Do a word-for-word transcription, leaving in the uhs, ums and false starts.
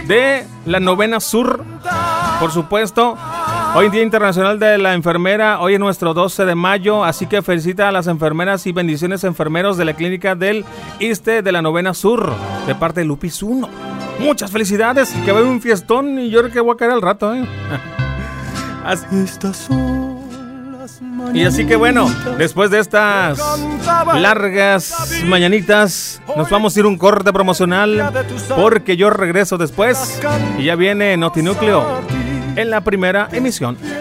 de la Novena Sur, por supuesto. Hoy Día Internacional de la Enfermera, hoy es nuestro doce de mayo, así que felicita a las enfermeras y bendiciones enfermeros de la clínica del Iste de la Novena Sur, de parte de Lupis uno. Muchas felicidades, que va a haber un fiestón y yo creo que voy a caer al rato, ¿eh? Así. Y así que bueno, después de estas largas mañanitas, nos vamos a ir un corte promocional porque yo regreso después y ya viene Notinúcleo en la primera emisión.